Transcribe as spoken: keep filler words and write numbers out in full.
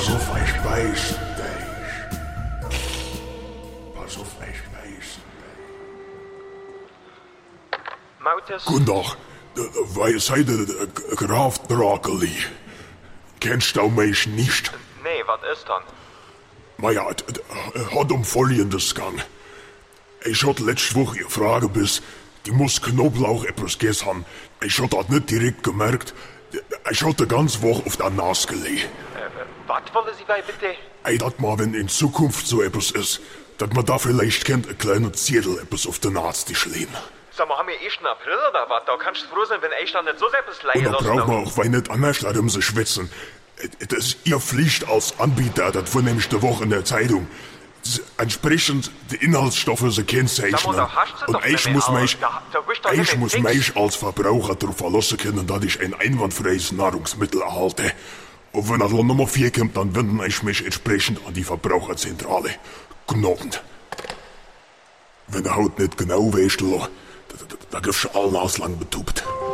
Pass auf, ich beiß dich. Pass auf, ich beiß dich. Mautis? Guten Tag, weil seid ihr Graf Drakeli? Kennst du mich nicht? Nee, was ist dann? Naja, es hat um Folgendes gegangen. Ich hatte letzte Woche eine Frage bis, die muss Knoblauch etwas gegessen haben. Ich hatte das nicht direkt gemerkt. Ich hatte die ganze Woche auf der Nase gelegen. Äh, was wollen Sie bei bitte? Ey, dat mal, wenn in Zukunft so etwas ist, dass man da vielleicht kennt, ein kleiner Zettel etwas auf den Nase legen. Sag mal, haben wir ersten April oder was? Da kannst du froh sein, wenn ich dann nicht so etwas Und leihen da lassen. braucht man auch weil nicht anders leider um sich schwitzen. Das ist Ihr Pflicht als Anbieter, das vor nämlich der Woche in der Zeitung. Das entsprechend die Inhaltsstoffe sie kennzeichnen. Sag mal, da hast du Und doch ich nicht mehr muss alles. mich, Da- da bist doch ich nicht mehr muss nix. mich als Verbraucher darauf verlassen können, dass ich ein einwandfreies Nahrungsmittel erhalte. Und wenn das Land Nummer vier kommt, dann wende ich mich entsprechend an die Verbraucherzentrale. Gnobend. Wenn der Haut nicht genau weißt, da, da, da gibt's schon allen auslang betubt.